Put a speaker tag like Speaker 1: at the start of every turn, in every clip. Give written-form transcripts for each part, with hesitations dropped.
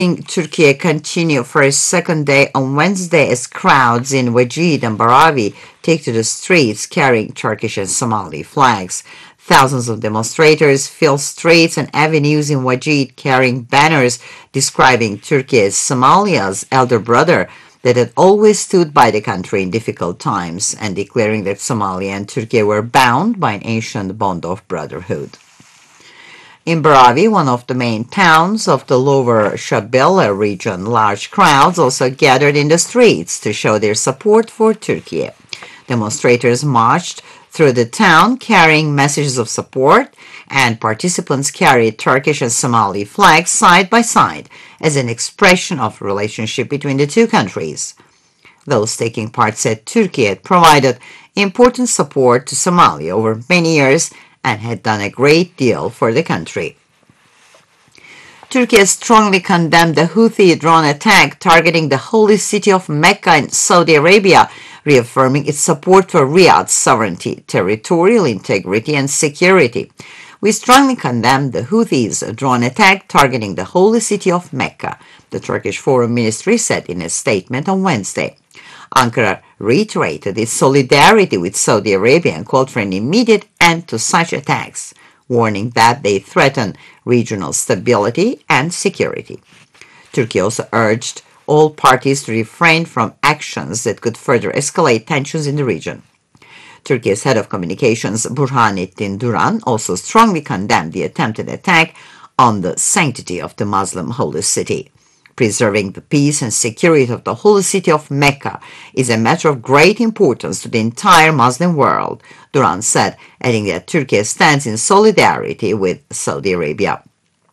Speaker 1: Turkey continue for a second day on Wednesday as crowds in Wajid and Baravi take to the streets carrying Turkish and Somali flags. Thousands of demonstrators fill streets and avenues in Wajid carrying banners describing Turkey as Somalia's elder brother that had always stood by the country in difficult times and declaring that Somalia and Turkey were bound by an ancient bond of brotherhood. In Baravi, one of the main towns of the lower Shabelle region, large crowds also gathered in the streets to show their support for Turkey. Demonstrators marched through the town carrying messages of support, and participants carried Turkish and Somali flags side by side as an expression of relationship between the two countries. Those taking part said Turkey had provided important support to Somalia over many years and had done a great deal for the country. Turkey has strongly condemned the Houthi drone attack targeting the holy city of Mecca in Saudi Arabia, reaffirming its support for Riyadh's sovereignty, territorial integrity, and security. We strongly condemn the Houthis' drone attack targeting the holy city of Mecca, the Turkish Foreign Ministry said in a statement on Wednesday. Ankara reiterated its solidarity with Saudi Arabia and called for an immediate end to such attacks, warning that they threaten regional stability and security. Turkey also urged all parties to refrain from actions that could further escalate tensions in the region. Turkey's head of communications, Burhanettin Duran, also strongly condemned the attempted attack on the sanctity of the Muslim holy city. Preserving the peace and security of the holy city of Mecca is a matter of great importance to the entire Muslim world, Duran said, adding that Turkey stands in solidarity with Saudi Arabia.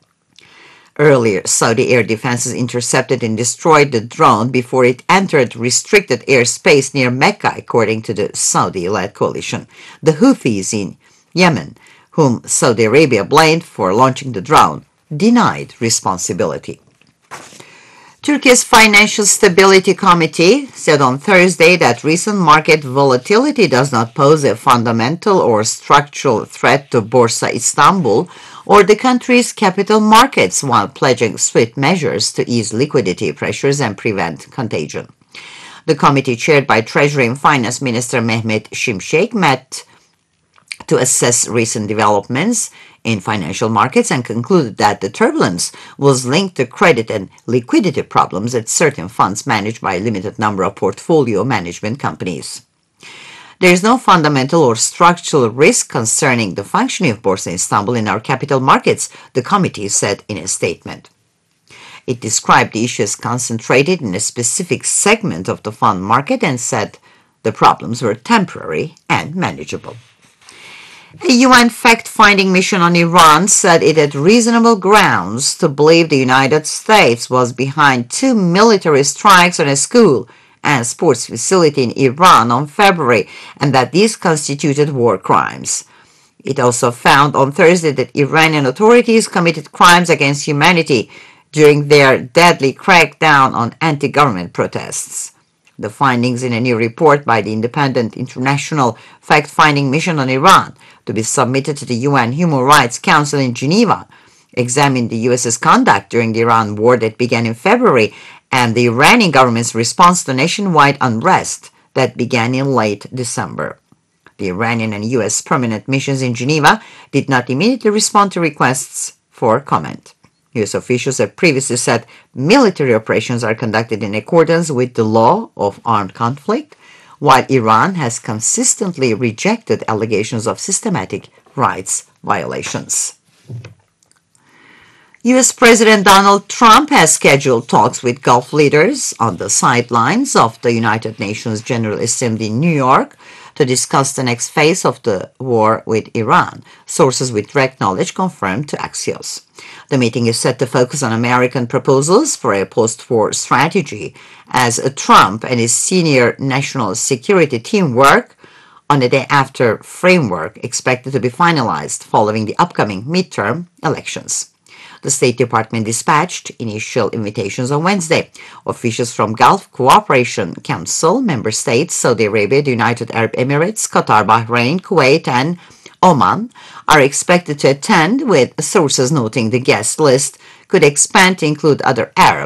Speaker 1: Earlier, Saudi air defenses intercepted and destroyed the drone before it entered restricted airspace near Mecca, according to the Saudi-led coalition. The Houthis in Yemen, whom Saudi Arabia blamed for launching the drone, denied responsibility. Turkey's Financial Stability Committee said on Thursday that recent market volatility does not pose a fundamental or structural threat to Borsa Istanbul or the country's capital markets, while pledging swift measures to ease liquidity pressures and prevent contagion. The committee, chaired by Treasury and Finance Minister Mehmet Şimşek, met to assess recent developments in financial markets and concluded that the turbulence was linked to credit and liquidity problems at certain funds managed by a limited number of portfolio management companies. There is no fundamental or structural risk concerning the functioning of Borsa Istanbul in our capital markets, the committee said in a statement. It described the issue as concentrated in a specific segment of the fund market and said the problems were temporary and manageable. A UN fact-finding mission on Iran said it had reasonable grounds to believe the United States was behind 2 military strikes on a school and sports facility in Iran on February, and that these constituted war crimes. It also found on Thursday that Iranian authorities committed crimes against humanity during their deadly crackdown on anti-government protests. The findings in a new report by the Independent International Fact-Finding Mission on Iran, to be submitted to the UN Human Rights Council in Geneva, examined the U.S.'s conduct during the Iran war that began in February and the Iranian government's response to nationwide unrest that began in late December. The Iranian and U.S. permanent missions in Geneva did not immediately respond to requests for comment. U.S. officials have previously said military operations are conducted in accordance with the law of armed conflict, while Iran has consistently rejected allegations of systematic rights violations. U.S. President Donald Trump has scheduled talks with Gulf leaders on the sidelines of the United Nations General Assembly in New York to discuss the next phase of the war with Iran, sources with direct knowledge confirmed to Axios. The meeting is set to focus on American proposals for a post-war strategy as Trump and his senior national security team work on a day-after framework expected to be finalized following the upcoming midterm elections. The State Department dispatched initial invitations on Wednesday. Officials from Gulf Cooperation Council member states, Saudi Arabia, the United Arab Emirates, Qatar, Bahrain, Kuwait, and Oman are expected to attend, with sources noting the guest list could expand to include other Arab